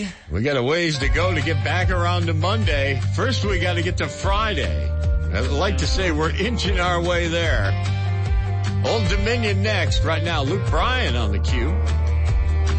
We got a ways to go to get back around to Monday. First, we got to get to Friday. I'd like to say we're inching our way there. Old Dominion next. Right now, Luke Bryan on the cue.